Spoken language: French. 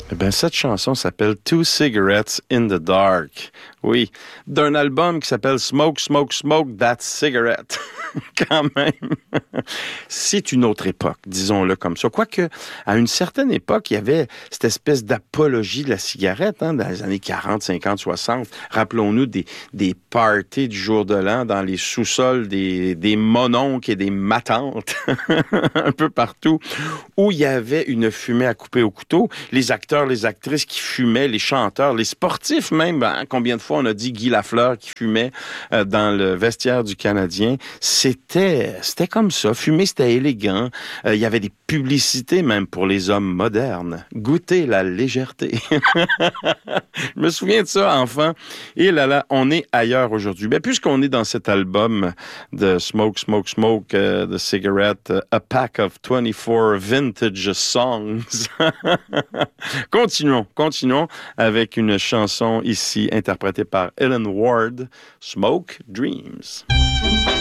Eh bien, cette chanson s'appelle Two Cigarettes in the Dark. Oui, d'un album qui s'appelle Smoke, Smoke, Smoke That Cigarette. Quand même. C'est une autre époque, disons-le comme ça. Quoique, à une certaine époque, il y avait cette espèce d'apologie de la cigarette, dans les années 40, 50, 60. Rappelons-nous des parties du jour de l'an dans les sous-sols des mononcles et des matantes, un peu partout, où il y avait une fumée à couper au couteau. Les acteurs, les actrices qui fumaient, les chanteurs, les sportifs même. Combien de fois on a dit Guy Lafleur qui fumait dans le vestiaire du Canadien. C'était comme ça. Fumer, c'était élégant. Il y avait des publicités même pour les hommes modernes. Goûter la légèreté. Je me souviens de ça, enfant. Et là, on est ailleurs aujourd'hui. Ben, puisqu'on est dans cet album de Smoke, Smoke, Smoke, The Cigarette, A Pack of 24 Vintage Songs. Continuons avec une chanson ici interprétée par Ellen Ward, Smoke Dreams.